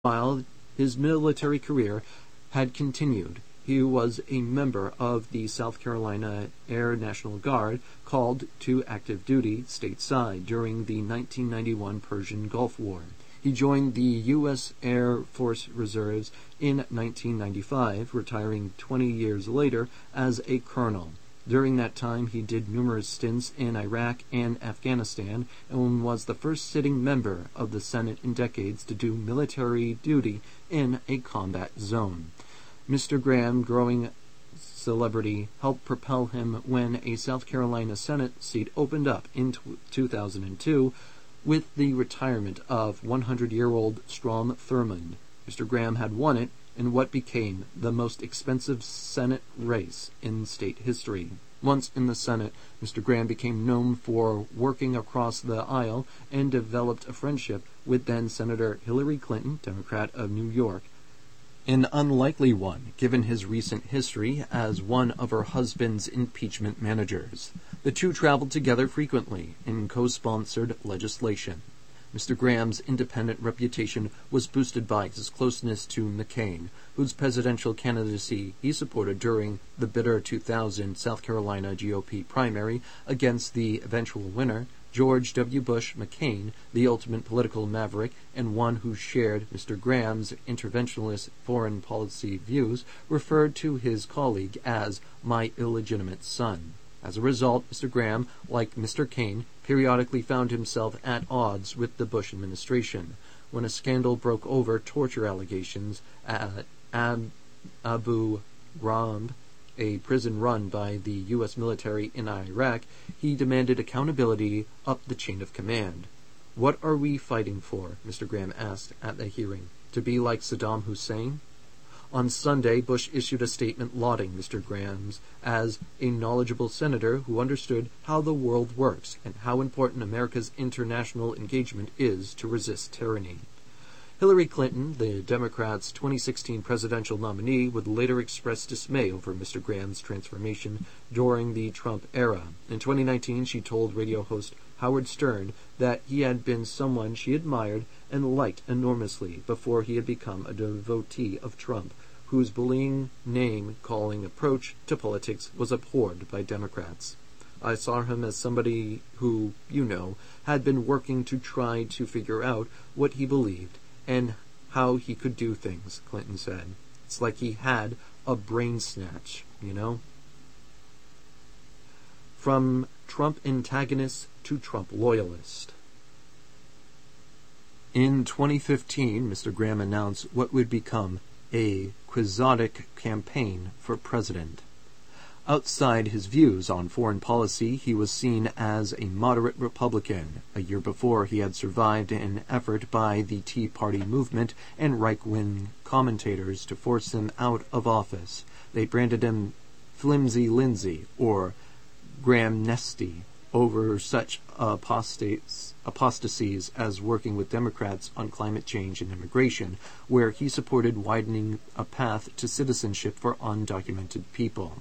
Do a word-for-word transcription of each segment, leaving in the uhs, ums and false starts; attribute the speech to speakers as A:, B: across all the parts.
A: While his military career had continued, he was a member of the South Carolina Air National Guard, called to active duty stateside during the nineteen ninety-one Persian Gulf War. He joined the U S Air Force Reserves in nineteen ninety-five, retiring twenty years later as a colonel. During that time, he did numerous stints in Iraq and Afghanistan and was the first sitting member of the Senate in decades to do military duty in a combat zone. Mister Graham, growing celebrity, helped propel him when a South Carolina Senate seat opened up in two thousand two with the retirement of one hundred-year-old Strom Thurmond. Mister Graham had won it in what became the most expensive Senate race in state history. Once in the Senate, Mister Graham became known for working across the aisle and developed a friendship with then-Senator Hillary Clinton, Democrat of New York. An unlikely one, given his recent history as one of her husband's impeachment managers. The two traveled together frequently in co-sponsored legislation. Mister Graham's independent reputation was boosted by his closeness to McCain, whose presidential candidacy he supported during the bitter two thousand South Carolina G O P primary against the eventual winner, George W. Bush McCain, the ultimate political maverick and one who shared Mister Graham's interventionist foreign policy views, referred to his colleague as my illegitimate son. As a result, Mister Graham, like Mister Cain, periodically found himself at odds with the Bush administration. When a scandal broke over torture allegations at Ab- Abu Ghraib, a prison run by the U S military in Iraq, he demanded accountability up the chain of command. "What are we fighting for?" Mister Graham asked at the hearing. "To be like Saddam Hussein?" On Sunday, Bush issued a statement lauding Mister Graham as a knowledgeable senator who understood how the world works and how important America's international engagement is to resist tyranny. Hillary Clinton, the Democrats' twenty sixteen presidential nominee, would later express dismay over Mister Graham's transformation during the Trump era. In twenty nineteen, she told radio host Howard Stern that he had been someone she admired and liked enormously before he had become a devotee of Trump, whose bullying, name-calling approach to politics was abhorred by Democrats. "I saw him as somebody who, you know, had been working to try to figure out what he believed and how he could do things," Clinton said. "It's like he had a brain snatch, you know?" From Trump antagonist to Trump loyalist. In twenty fifteen, Mister Graham announced what would become a quixotic campaign for president. Outside his views on foreign policy, he was seen as a moderate Republican. A year before, he had survived an effort by the Tea Party movement and right-wing commentators to force him out of office. They branded him Flimsy Lindsay or Graham-nesty over such apostates, apostasies as working with Democrats on climate change and immigration, where he supported widening a path to citizenship for undocumented people.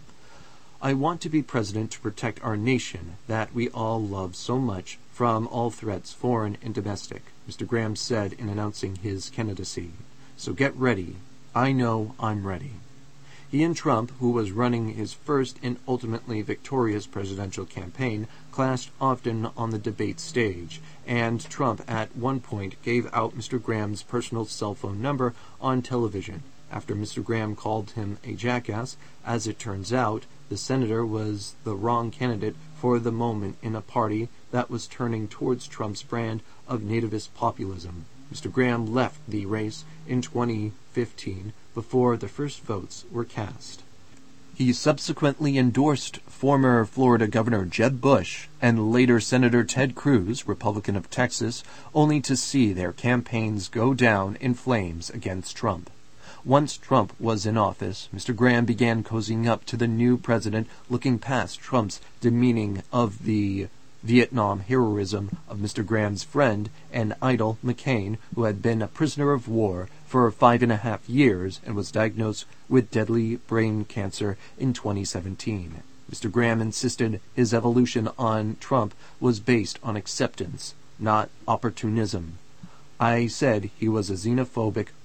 A: "I want to be president to protect our nation that we all love so much from all threats, foreign and domestic," Mister Graham said in announcing his candidacy. "So get ready. I know I'm ready." He and Trump, who was running his first and ultimately victorious presidential campaign, clashed often on the debate stage, and Trump at one point gave out Mister Graham's personal cell phone number on television. After Mister Graham called him a jackass, as it turns out, the senator was the wrong candidate for the moment in a party that was turning towards Trump's brand of nativist populism. Mister Graham left the race in twenty fifteen before the first votes were cast. He subsequently endorsed former Florida Governor Jeb Bush and later Senator Ted Cruz, Republican of Texas, only to see their campaigns go down in flames against Trump. Once Trump was in office, Mister Graham began cozying up to the new president, looking past Trump's demeaning of the Vietnam heroism of Mister Graham's friend and idol McCain, who had been a prisoner of war for five and a half years and was diagnosed with deadly brain cancer in twenty seventeen. Mister Graham insisted his evolution on Trump was based on acceptance, not opportunism. "I said he was a xenophobic